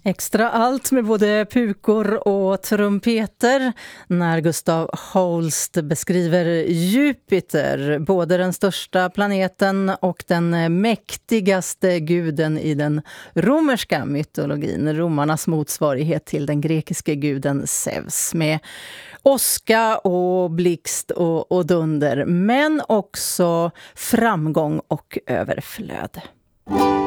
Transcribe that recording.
Extra allt med både pukor och trumpeter när Gustav Holst beskriver Jupiter, både den största planeten och den mäktigaste guden i den romerska mytologin, romarnas motsvarighet till den grekiska guden Zeus, med åska och blixt och dunder, men också framgång och överflöd.